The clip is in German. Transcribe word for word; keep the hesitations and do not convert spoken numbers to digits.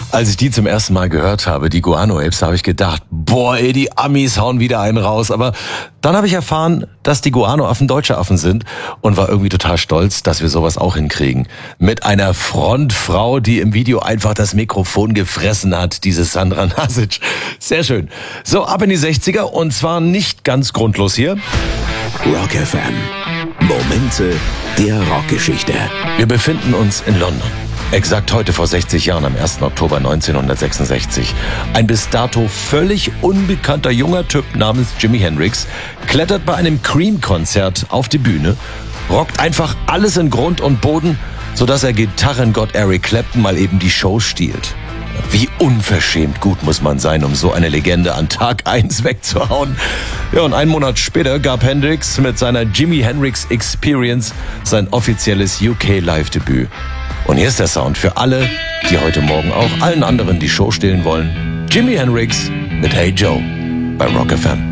Als ich die zum ersten Mal gehört habe, die Guano Apes, habe ich gedacht, boah, ey, die Amis hauen wieder einen raus. Aber dann habe ich erfahren, dass die Guano-Affen deutsche Affen sind und war irgendwie total stolz, dass wir sowas auch hinkriegen. Mit einer Frontfrau, die im Video einfach das Mikrofon gefressen hat, diese Sandra Nasic. Sehr schön. So, ab in die sechziger und zwar nicht ganz grundlos hier. Rock F M. Momente der Rockgeschichte. Wir befinden uns in London. Exakt heute vor sechzig Jahren, am ersten Oktober neunzehnhundertsechsundsechzig. Ein bis dato völlig unbekannter junger Typ namens Jimi Hendrix klettert bei einem Cream-Konzert auf die Bühne, rockt einfach alles in Grund und Boden, sodass er Gitarrengott Eric Clapton mal eben die Show stiehlt. Wie unverschämt gut muss man sein, um so eine Legende an Tag eins wegzuhauen. Ja, und einen Monat später gab Hendrix mit seiner Jimi Hendrix Experience sein offizielles U K-Live-Debüt. Und hier ist der Sound für alle, die heute Morgen auch allen anderen die Show stehlen wollen. Jimi Hendrix mit Hey Joe bei Rock F M.